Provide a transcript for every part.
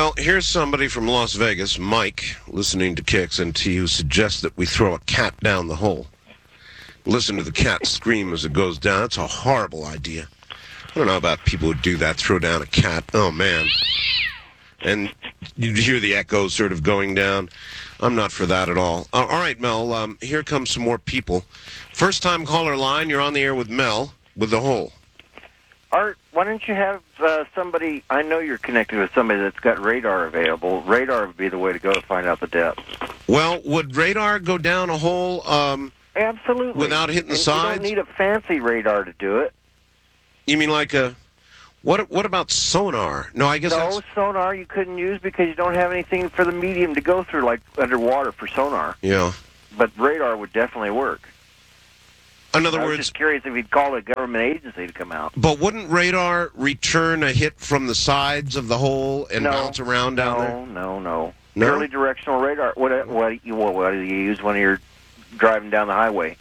Well, here's somebody from Las Vegas, Mike, listening to Kicks, and who suggests that we throw a cat down the hole. Listen to the cat scream as it goes down. That's a horrible idea. I don't know about people who do that, throw down a cat. Oh, man. And you hear the echoes sort of going down. I'm not for that at all. All right, Mel, here comes some more people. First-time caller line, you're on the air with Mel with the hole. Art, why don't you have somebody, I know you're connected with somebody that's got radar available. Radar would be the way to go to find out the depth. Well, would radar go down a hole Absolutely. without hitting the sides? You don't need a fancy radar to do it. You mean like a... What about sonar? No, I guess No, sonar you couldn't use because you don't have anything for the medium to go through, like underwater for sonar. Yeah. But radar would definitely work. In other words... I was just curious if he'd call a government agency to come out. But wouldn't radar return a hit from the sides of the hole and bounce around down there? No. Purely directional radar. What do you use when you're driving down the highway?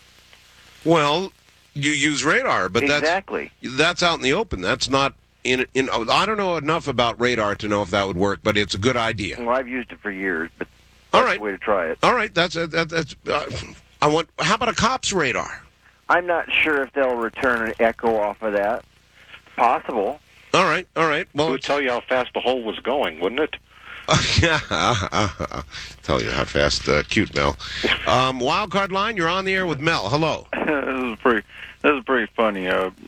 Well, you use radar, but that's out in the open. That's not in. I don't know enough about radar to know if that would work, but it's a good idea. Well, I've used it for years, but that's the way to try it. All right, that's. How about a cop's radar? I'm not sure if they'll return an echo off of that. All right. Well, it would tell you how fast the hole was going, wouldn't it? Yeah, tell you how fast. Cute, Mel. Wild card line. You're on the air with Mel. Hello. This is pretty funny.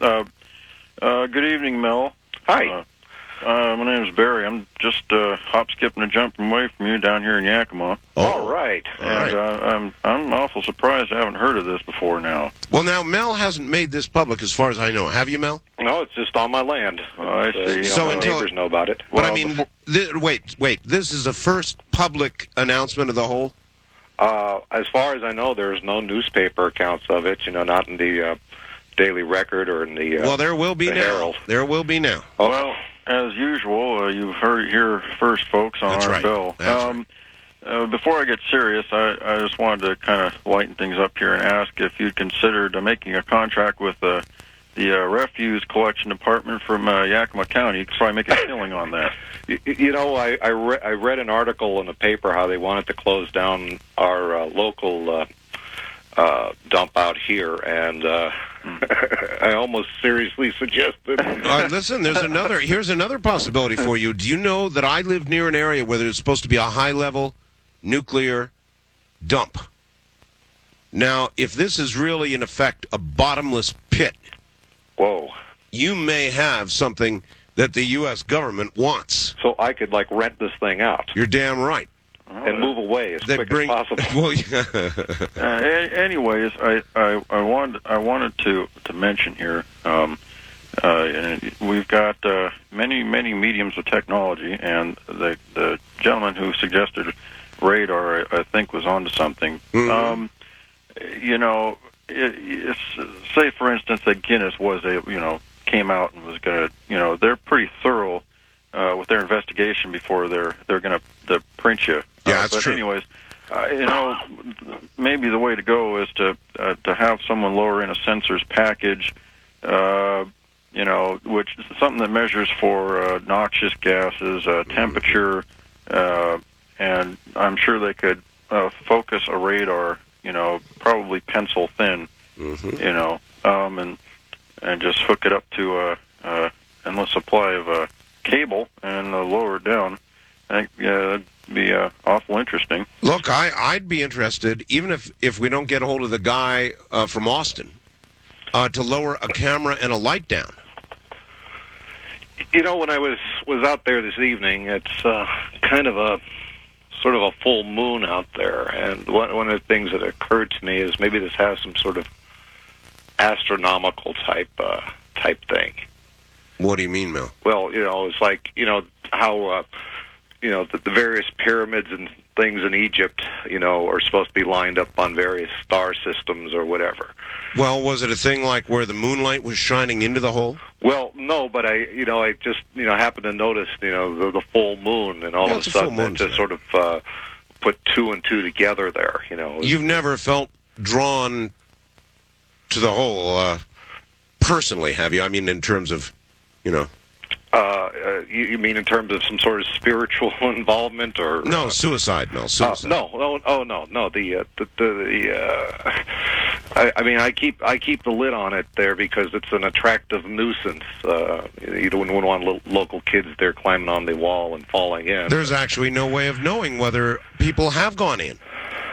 Good evening, Mel. Hi. My name's Barry. I'm just hop, skipping, and jumping away from you down here in Yakima. All right. And I'm awful surprised I haven't heard of this before now. Well, now Mel hasn't made this public, as far as I know. Have you, Mel? No, it's just on my land. I see. So my neighbors know about it. But I mean, wait. This is the first public announcement of the hole? As far as I know, there's no newspaper accounts of it. Not in the Daily Record or in the Well, there will be now. Herald. There will be now. Oh. Well, as usual, you've heard it here first, folks, on our bill. That's right. Before I get serious, I just wanted to kind of lighten things up here and ask if you'd considered making a contract with the refuse collection department from Yakima County. You could probably make a killing on that. I read an article in the paper how they wanted to close down our local dump out here, and I almost seriously suggested. Listen, here's another possibility for you. Do you know that I live near an area where there's supposed to be a high-level nuclear dump? Now, if this is really, in effect, a bottomless pit, whoa, you may have something that the U.S. government wants. So I could, rent this thing out. You're damn right. And move away as quick as possible. Well, yeah. Anyways, I wanted to mention here, we've got many mediums of technology, and the gentleman who suggested radar, I think, was onto something. Mm-hmm. Say for instance that Guinness came out and was going to, they're pretty thorough with their investigation before they're going to print you. Yeah, that's true. Anyways, maybe the way to go is to have someone lower in a sensors package, which is something that measures for noxious gases, temperature, and I'm sure they could focus a radar, probably pencil thin, mm-hmm. And just hook it up to a endless supply of cable and lower it down. I think that'd be awful interesting. Look, I'd be interested, even if we don't get a hold of the guy from Austin, to lower a camera and a light down. When I was out there this evening, it's kind of a sort of a full moon out there, and one of the things that occurred to me is maybe this has some sort of astronomical type thing. What do you mean, Mel? Well, it's like how the various pyramids and things in Egypt, are supposed to be lined up on various star systems or whatever. Well, was it a thing like where the moonlight was shining into the hole? Well, no, but I just, happened to notice, the full moon, and all of a sudden it just sort of put two and two together there, You've never felt drawn to the hole personally, have you? I mean, in terms of, You mean in terms of some sort of spiritual involvement, or No, suicide, Mel. Suicide. No. I mean, I keep the lid on it there because it's an attractive nuisance. You wouldn't want local kids there climbing on the wall and falling in. There's actually no way of knowing whether people have gone in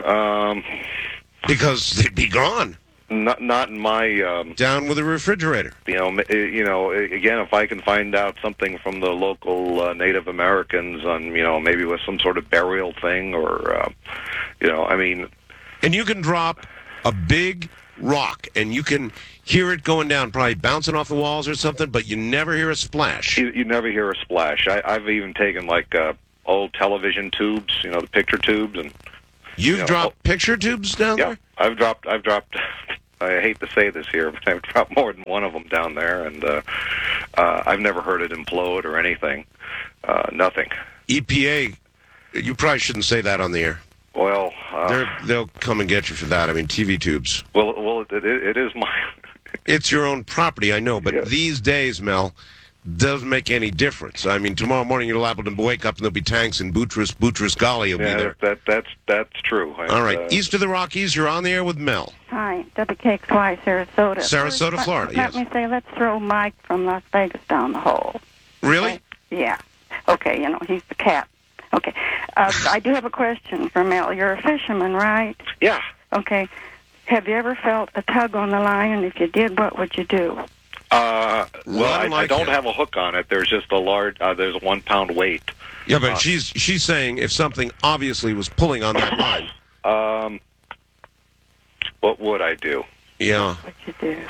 because they'd be gone. Not in my Down with a refrigerator. Again, if I can find out something from the local Native Americans on, maybe with some sort of burial thing, or, I mean. And you can drop a big rock, and you can hear it going down, probably bouncing off the walls or something, but you never hear a splash. You never hear a splash. I've even taken, like, old television tubes, the picture tubes, and. You've dropped picture tubes down there? Yeah, I've dropped. I hate to say this here, but I've dropped more than one of them down there, and I've never heard it implode or anything. Nothing. EPA, you probably shouldn't say that on the air. Well, they'll come and get you for that. I mean, TV tubes. Well, it is my. It's your own property, I know, but these days, Mel, doesn't make any difference. I mean, tomorrow morning you'll happen to wake up and there'll be tanks in Boutros Ghali will be there. That's true. All right, east of the Rockies, you're on the air with Mel. Hi, WKXY, Sarasota. Sarasota, Florida, yes. Let me say, let's throw Mike from Las Vegas down the hole. Really? Yeah. Okay, he's the cat. Okay. I do have a question for Mel. You're a fisherman, right? Yeah. Okay. Have you ever felt a tug on the line? And if you did, what would you do? I don't have a hook on it. There's just a large. There's a 1 pound weight. Yeah, but she's saying if something obviously was pulling on that line. What would I do? Yeah. What would you do?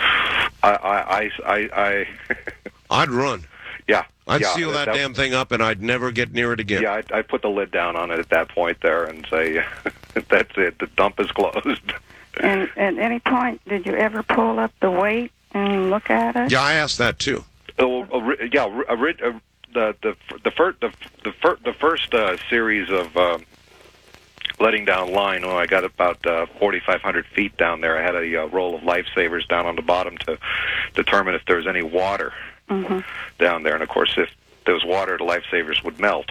I'd run. Yeah. I'd seal that damn thing up, and I'd never get near it again. Yeah, I'd put the lid down on it at that point there and say, that's it. The dump is closed. And at any point, did you ever pull up the weight and look at it? Yeah, I asked that too. The first series of letting down line. When I got about 4,500 feet down there, I had a roll of lifesavers down on the bottom to determine if there was any water down there. And of course, if there was water, the lifesavers would melt.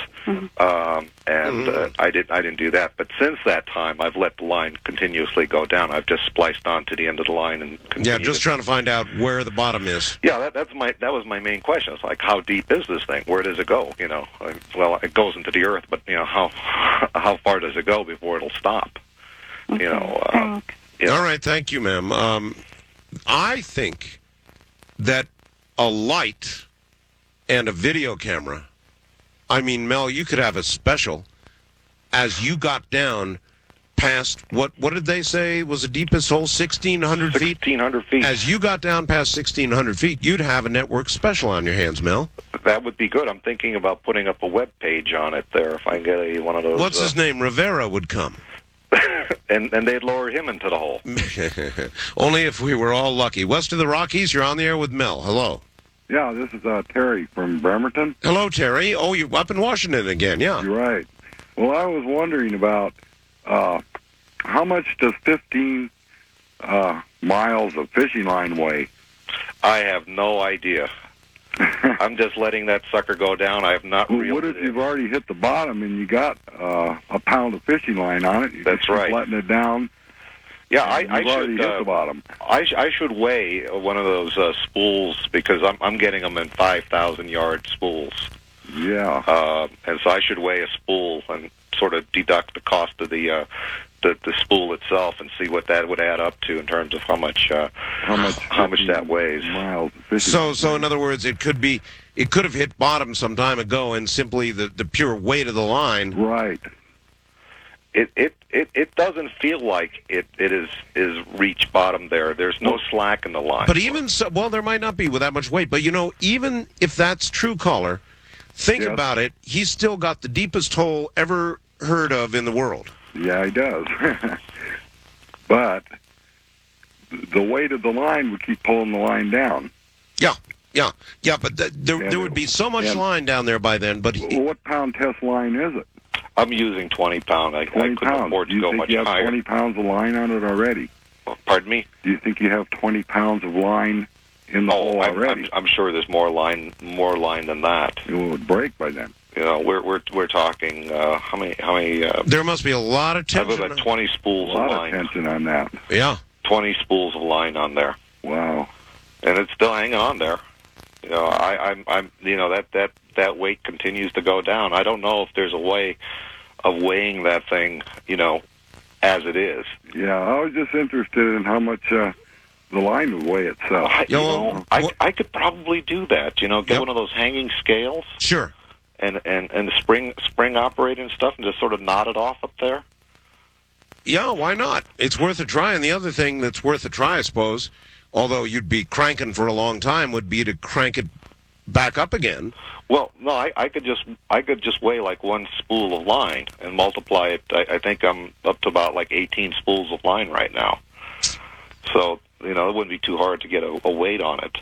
I didn't do that. But since that time, I've let the line continuously go down. I've just spliced on to the end of the line and continued. Yeah, just trying to find out where the bottom is. Yeah, that was my main question. It's like, how deep is this thing? Where does it go? Well, it goes into the earth, but how far does it go before it'll stop? Okay. All right, thank you, ma'am. I think that a light and a video camera. I mean, Mel, you could have a special as you got down past, what did they say was the deepest hole, 1,600 feet? 1,600 feet. As you got down past 1,600 feet, you'd have a network special on your hands, Mel. That would be good. I'm thinking about putting up a web page on it there if I can get one of those. What's his name? Rivera would come. and they'd lower him into the hole. Only if we were all lucky. West of the Rockies, you're on the air with Mel. Hello. Yeah, this is Terry from Bremerton. Hello, Terry. Oh, you're up in Washington again, yeah. You're right. Well, I was wondering about how much does 15 miles of fishing line weigh? I have no idea. I'm just letting that sucker go down. I have not reeled What if it you've in. already hit the bottom and you got a pound of fishing line on it? You That's just keep right. letting it down. Yeah, I You've already should. hit the bottom. I should weigh one of those spools because I'm getting them in 5,000-yard spools. Yeah. And so I should weigh a spool and sort of deduct the cost of the spool itself and see what that would add up to in terms of how much that weighs. Miles of fishing So in other words, it could have hit bottom some time ago, and simply the pure weight of the line. Right. It doesn't feel like it is reached bottom there. There's no slack in the line. But even so, well, there might not be with that much weight. But even if that's true, caller, think about it. He's still got the deepest hole ever heard of in the world. Yeah, he does. But the weight of the line would keep pulling the line down. Yeah. But there would be so much line down there by then. But Well, what pound test line is it? I'm using 20 pound. I 20 couldn't pounds. afford Do to you go think much you have higher. 20 pounds of line on it already? Pardon me? Do you think you have 20 pounds of line in the hole already. I'm sure there's more line than that. It would break by then. You know, we're talking how many? There must be a lot of I have tension. about 20 spools A lot of of line. tension on that. Yeah. 20 spools of line on there, Wow. and it's still hanging on there. You know, I'm you know that weight continues to go down. I don't know if there's a way of weighing that thing, you know, as it is. Yeah, I was just interested in how much the line would weigh itself. I could probably do that. You know, get Yep. one of those hanging scales Sure. and the spring operated and stuff, and just sort of knot it off up there. Yeah, why not? It's worth a try. And the other thing that's worth a try, I suppose, although you'd be cranking for a long time, would be to crank it back up again. Well, no, I could just weigh like one spool of line and multiply it. I think I'm up to about like 18 spools of line right now. So, you know, it wouldn't be too hard to get a weight on it.